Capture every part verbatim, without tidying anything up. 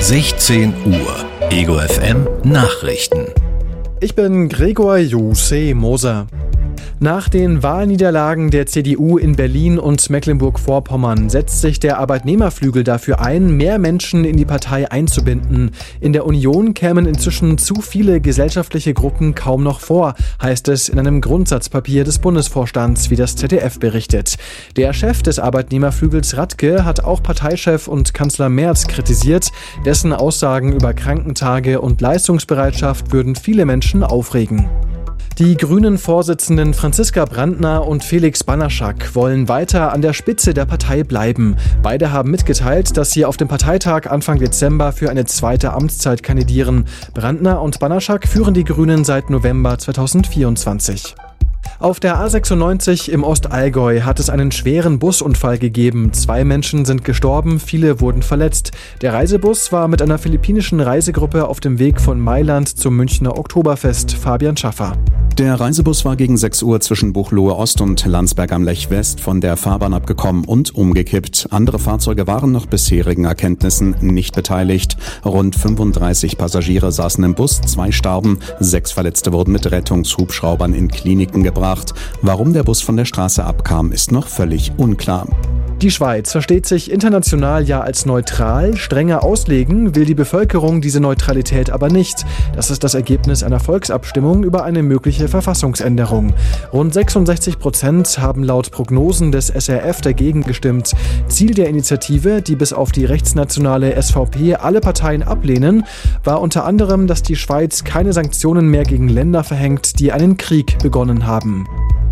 sechzehn Uhr. Ego F M Nachrichten. Ich bin Gregor Jose Moser. Nach den Wahlniederlagen der C D U in Berlin und Mecklenburg-Vorpommern setzt sich der Arbeitnehmerflügel dafür ein, mehr Menschen in die Partei einzubinden. In der Union kämen inzwischen zu viele gesellschaftliche Gruppen kaum noch vor, heißt es in einem Grundsatzpapier des Bundesvorstands, wie das Z D F berichtet. Der Chef des Arbeitnehmerflügels Radke hat auch Parteichef und Kanzler Merz kritisiert. Dessen Aussagen über Krankentage und Leistungsbereitschaft würden viele Menschen aufregen. Die Grünen-Vorsitzenden Franziska Brandner und Felix Banaschak wollen weiter an der Spitze der Partei bleiben. Beide haben mitgeteilt, dass sie auf dem Parteitag Anfang Dezember für eine zweite Amtszeit kandidieren. Brandner und Banaschak führen die Grünen seit November zweitausendvierundzwanzig. Auf der A sechsundneunzig im Ostallgäu hat es einen schweren Busunfall gegeben. Zwei Menschen sind gestorben, viele wurden verletzt. Der Reisebus war mit einer philippinischen Reisegruppe auf dem Weg von Mailand zum Münchner Oktoberfest. Fabian Schaffer. Der Reisebus war gegen sechs Uhr zwischen Buchloe Ost und Landsberg am Lech West von der Fahrbahn abgekommen und umgekippt. Andere Fahrzeuge waren nach bisherigen Erkenntnissen nicht beteiligt. Rund fünfunddreißig Passagiere saßen im Bus, zwei starben, sechs Verletzte wurden mit Rettungshubschraubern in Kliniken gebracht. Warum der Bus von der Straße abkam, ist noch völlig unklar. Die Schweiz versteht sich international ja als neutral. Strenger auslegen will die Bevölkerung diese Neutralität aber nicht. Das ist das Ergebnis einer Volksabstimmung über eine mögliche Verfassungsänderung. Rund sechsundsechzig Prozent haben laut Prognosen des S R F dagegen gestimmt. Ziel der Initiative, die bis auf die rechtsnationale S V P alle Parteien ablehnen, war unter anderem, dass die Schweiz keine Sanktionen mehr gegen Länder verhängt, die einen Krieg begonnen haben.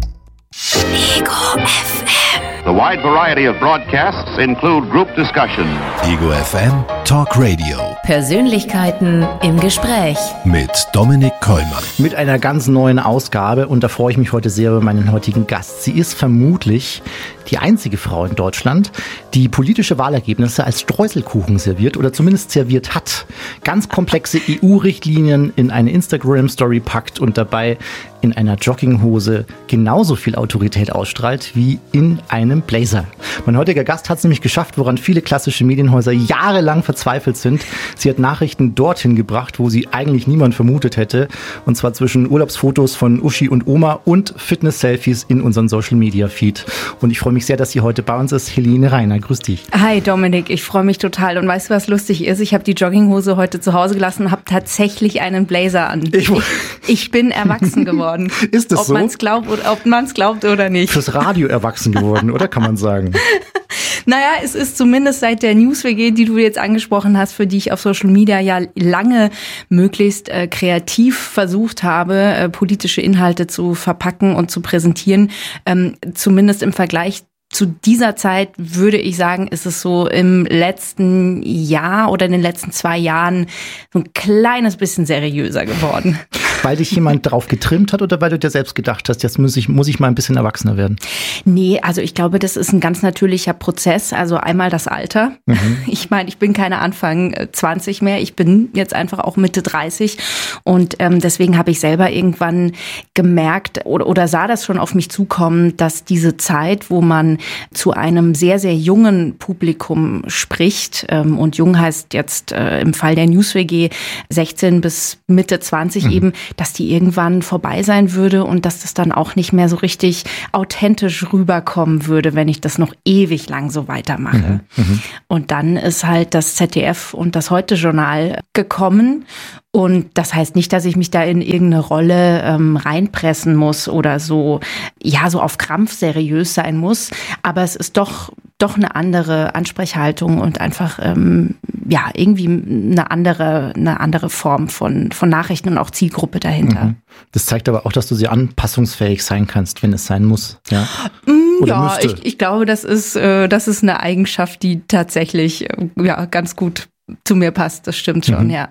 Ego F M. The wide variety of broadcasts include group discussion. Ego F M Talk Radio. Persönlichkeiten im Gespräch. Mit Dominik Kollmann. Mit einer ganz neuen Ausgabe, und da freue ich mich heute sehr über meinen heutigen Gast. Sie ist vermutlich die einzige Frau in Deutschland, die politische Wahlergebnisse als Streuselkuchen serviert oder zumindest serviert hat. Ganz komplexe E U-Richtlinien in eine Instagram-Story packt und dabei in einer Jogginghose genauso viel Autorität ausstrahlt wie in einem Blazer. Mein heutiger Gast hat es nämlich geschafft, woran viele klassische Medienhäuser jahrelang verzweifelt sind. Sie hat Nachrichten dorthin gebracht, wo sie eigentlich niemand vermutet hätte. Und zwar zwischen Urlaubsfotos von Uschi und Oma und Fitness-Selfies in unseren Social-Media-Feed. Und ich freue mich sehr, dass sie heute bei uns ist. Helene Reiner, grüß dich. Hi Dominik, ich freue mich total. Und weißt du, was lustig ist? Ich habe die Jogginghose heute zu Hause gelassen und habe tatsächlich einen Blazer an. Ich, ich, ich bin erwachsen geworden. Ist das ob so? Man's glaubt, ob man es glaubt oder nicht. Fürs Radio erwachsen geworden, oder kann man sagen? Naja, es ist zumindest seit der News-W G, die du jetzt angesprochen hast, für die ich auf Social Media ja lange möglichst äh, kreativ versucht habe, äh, politische Inhalte zu verpacken und zu präsentieren, ähm, zumindest im Vergleich zu dieser Zeit würde ich sagen, ist es so im letzten Jahr oder in den letzten zwei Jahren so ein kleines bisschen seriöser geworden. Weil dich jemand drauf getrimmt hat oder weil du dir selbst gedacht hast, jetzt muss ich, muss ich mal ein bisschen erwachsener werden? Nee, also ich glaube, das ist ein ganz natürlicher Prozess. Also einmal das Alter. Mhm. Ich meine, ich bin keine Anfang zwanzig mehr. Ich bin jetzt einfach auch Mitte dreißig. Und ähm, deswegen habe ich selber irgendwann gemerkt oder, oder sah das schon auf mich zukommen, dass diese Zeit, wo man zu einem sehr, sehr jungen Publikum spricht, ähm, und jung heißt jetzt äh, im Fall der News-W G sechzehn bis Mitte zwanzig mhm. eben, dass die irgendwann vorbei sein würde und dass das dann auch nicht mehr so richtig authentisch rüberkommen würde, wenn ich das noch ewig lang so weitermache. Mhm. Mhm. Und dann ist halt das Z D F und das Heute-Journal gekommen. Und das heißt nicht, dass ich mich da in irgendeine Rolle ähm, reinpressen muss oder so, ja, so auf Krampf seriös sein muss. Aber es ist doch doch eine andere Ansprechhaltung und einfach ähm, ja irgendwie eine andere eine andere Form von von Nachrichten und auch Zielgruppe dahinter. Mhm. Das zeigt aber auch, dass du sehr anpassungsfähig sein kannst, wenn es sein muss. Ja, Oder ja ich, ich glaube, das ist äh, das ist eine Eigenschaft, die tatsächlich äh, ja ganz gut zu mir passt. Das stimmt schon, mhm. ja.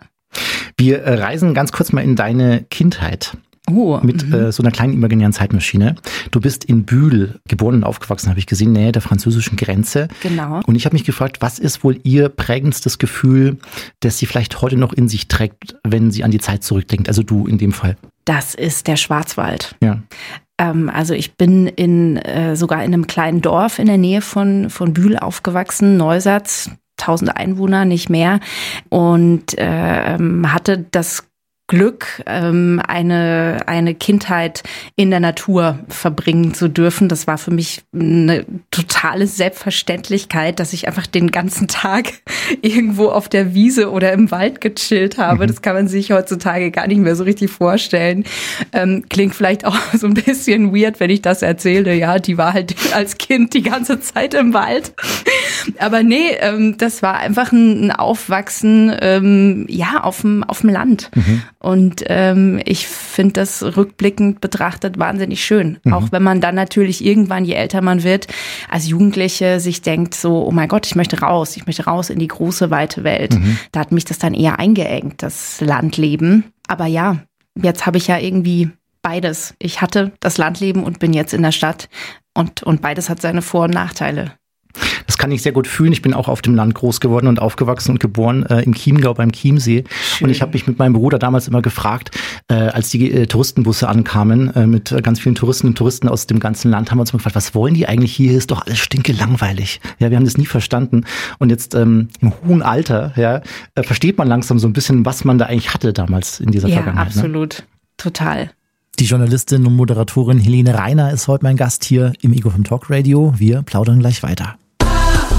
Wir reisen ganz kurz mal in deine Kindheit. Oh, mit mhm. äh, so einer kleinen imaginären Zeitmaschine. Du bist in Bühl geboren und aufgewachsen, habe ich gesehen, Nähe der französischen Grenze. Genau. Und ich habe mich gefragt, was ist wohl ihr prägendstes Gefühl, das sie vielleicht heute noch in sich trägt, wenn sie an die Zeit zurückdenkt? Also du in dem Fall. Das ist der Schwarzwald. Ja. Ähm, also ich bin in äh, sogar in einem kleinen Dorf in der Nähe von, von Bühl aufgewachsen, Neusatz. tausend Einwohner, nicht mehr. Und äh, hatte das Glück, ähm, eine, eine Kindheit in der Natur verbringen zu dürfen. Das war für mich eine totale Selbstverständlichkeit, dass ich einfach den ganzen Tag irgendwo auf der Wiese oder im Wald gechillt habe. Mhm. Das kann man sich heutzutage gar nicht mehr so richtig vorstellen. Ähm, klingt vielleicht auch so ein bisschen weird, wenn ich das erzähle. Ja, die war halt als Kind die ganze Zeit im Wald. Aber nee, ähm, das war einfach ein, ein Aufwachsen, ähm, ja, auf dem, auf dem Land. Mhm. Und ähm, ich finde das rückblickend betrachtet wahnsinnig schön. Mhm. Auch wenn man dann natürlich irgendwann, je älter man wird, als Jugendliche sich denkt so, oh mein Gott, ich möchte raus, ich möchte raus in die große, weite Welt. Mhm. Da hat mich das dann eher eingeengt, das Landleben. Aber ja, jetzt habe ich ja irgendwie beides. Ich hatte das Landleben und bin jetzt in der Stadt. Und, und beides hat seine Vor- und Nachteile. Das kann ich sehr gut fühlen. Ich bin auch auf dem Land groß geworden und aufgewachsen und geboren äh, im Chiemgau beim Chiemsee. Schön. Und ich habe mich mit meinem Bruder damals immer gefragt, äh, als die äh, Touristenbusse ankamen, äh, mit äh, ganz vielen Touristen und Touristen aus dem ganzen Land, haben wir uns immer gefragt, was wollen die eigentlich hier? Ist doch alles stinke langweilig. Ja, wir haben das nie verstanden. Und jetzt ähm, im hohen Alter, ja, äh, versteht man langsam so ein bisschen, was man da eigentlich hatte damals in dieser ja, Vergangenheit. Ja, absolut. Ne? Total. Die Journalistin und Moderatorin Helene Reiner ist heute mein Gast hier im Ego fünf Talk Radio. Wir plaudern gleich weiter.